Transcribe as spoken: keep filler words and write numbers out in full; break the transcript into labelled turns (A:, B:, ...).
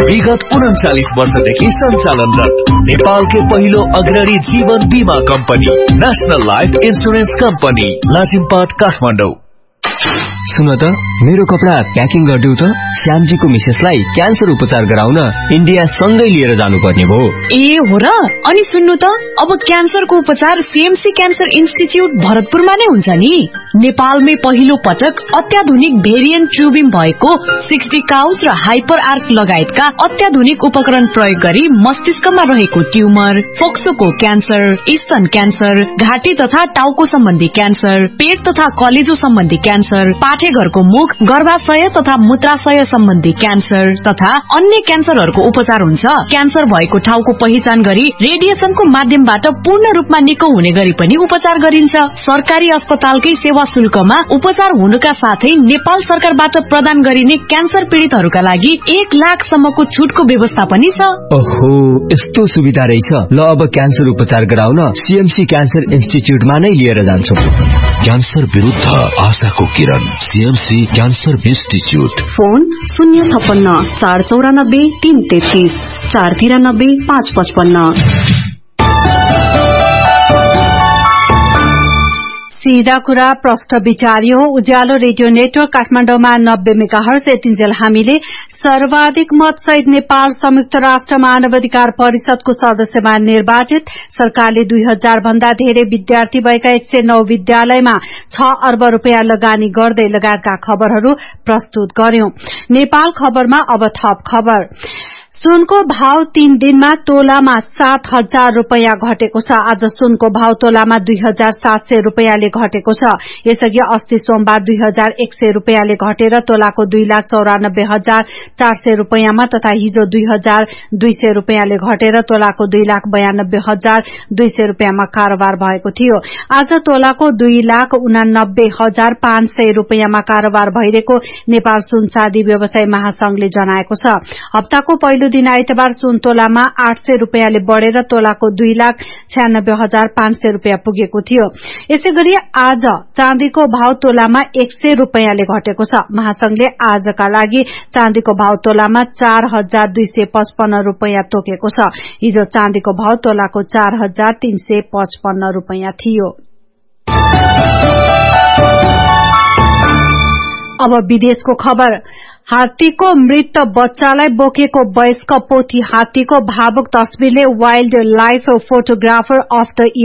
A: विगत उन्चालीस वर्षदेखि सञ्चालनरत नेपालकै पहिलो अग्रणी जीवन बीमा company national life insurance company Lazimpat Kathmandu.
B: सुन त मेरो कपडा प्याकिङ गरिदेऊ त। श्यामजीको मिसेसलाई क्यान्सर उपचार गराउन इन्डिया सँगै लिएर जानुपर्ने भयो।
C: ए हो र? अनि सुन्नु त, अब क्यान्सरको उपचार सीएमसी क्यान्सर इन्स्टिच्युट भरतपुरमा नै हुन्छ नि। नेपालमै पहिलो पटक अत्याधुनिक भेरिएन्ट ट्युबिम भएको सिक्सटी काउस र हाइपर आर्क लगायतका अत्याधुनिक उपकरण प्रयोग गरी मस्तिष्कमा रहेको ट्युमर, फोक्सोको क्यान्सर, स्तन क्यान्सर, घाँटी तथा टाउको सम्बन्धी क्यान्सर, पेट तथा कलेजो सम्बन्धी क्यान्सर, पाठेघरको मुख, गर्भाशय तथा मूत्राशय सम्बन्धी क्यान्सर तथा अन्य क्यान्सरहरूको उपचार हुन्छ। क्यान्सर भएको ठाउँको पहिचान गरी रेडिएसनको माध्यमबाट पूर्ण रूपमा निको हुने गरी पनि उपचार गरिन्छ। सरकारी अस्पतालकै सेवा शुल्कमा उपचार हुनुका साथै नेपाल सरकारबाट प्रदान गरिने क्यान्सर पीड़ितहरूका लागि एक लाख सम्मको छुटको व्यवस्था पनि छ।
B: ओहो, यस्तो सुविधा रहेछ। ल अब क्यान्सर उपचार गराउन सीएमसी क्यान्सर इन्स्टिच्युटमा नै लिएर जान्छु।
A: क्यान्सर विरुद्ध आशाको किरण, सीएमसी क्यान्सर इन्स्टिच्युट।
D: फोन शून्य छप्पन्न चार चौरानब्बे तीन तेत्तीस चार तिरानब्बे पाँच पचपन्न। सीधा कुरा प्रश्न विचारियो। उज्यालो रेडियो नेटवर्क काठमाडौँमा नब्बे मेगाहर्ज यतिन्जेल हामीले सर्वाधिक मत सहित नेपाल संयुक्त राष्ट्र मानवाधिकार परिषदको सदस्यमा निर्वाचित, सरकारले दुई हजार भन्दा धेरै विद्यार्थी भएका एक सय नौ विद्यालयमा छ अर्ब रूपियाँ लगानी गर्दै लगायतका खबरहरू प्रस्तुत गर्यौं। नेपाल खबरमा अब थप खबर। सुनको भाव तीन दिनमा तोलामा सात हजार रूपियाँ घटेको छ। आज सुनको भाव तोलामा दुई हजार सात सय रूपियाँले घटेको छ। यसअघि अस्ति सोमबार दुई हजार एक सय रूपियाँले घटेर तोलाको दुई लाख चौरानब्बे हजार चार सय रूपियाँमा तथा हिजो दुई हजार दुई सय रूपियाँले घटेर तोलाको दुई लाख बयानब्बे हजार दुई सय रूपियाँमा कारोबार भएको थियो। आज तोलाको दुई लाख उनानब्बे हजार पाँच सय रूपियाँमा कारोबार भइरहेको नेपाल सुन चाँदी व्यवसाय महासंघले जनाएको छ। हप्ताको पहिलो दिन आइतबार सुन तोलामा आठ सय रूपियाँले बढ़ेर तोलाको दुई लाख छ्यानब्बे हजार पाँच सय रूपियाँ पुगेको थियो। यसैगरी आज चाँदीको भाव तोलामा एक सय रूपियाँले घटेको छ। महासंघले आजका लागि चाँदीको भाव तोलामा चार हजार दुई सय पचपन्न रूपियाँ तोकेको छ। हिजो चाँदीको भाव तोलाको चार हजार तीन सय पचपन्न रूपियाँ थियो। अब विदेशको खबर। हात्तीको मृत बच्चालाई बोकेको वयस्क पोथी हात्तीको भावुक तस्बिरले wild life photographer of the